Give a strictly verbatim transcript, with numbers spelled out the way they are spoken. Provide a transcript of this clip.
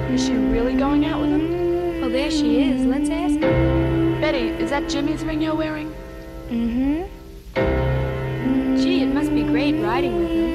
Is she really going out with him? Oh, there she is. Let's ask her. Betty, is that Jimmy's ring you're wearing? Mm-hmm. Gee, it must be great riding with him.